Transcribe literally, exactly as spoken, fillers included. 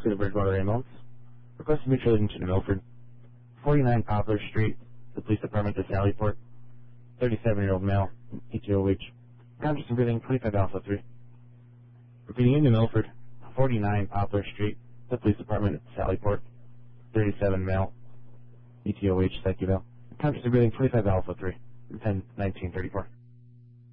to the Bridgewater Ambulance. Request to be transported to Milford. forty-nine Poplar Street, the police department to Sallyport. thirty-seven-year-old male, E T O H. Conscious and breathing, twenty-five Alpha three. Repeating into Milford. forty-nine Poplar Street, the police department to Sallyport. thirty-seven male, E T O H, psych eval. Conscious and breathing, twenty-five Alpha three. ten nineteen thirty-four.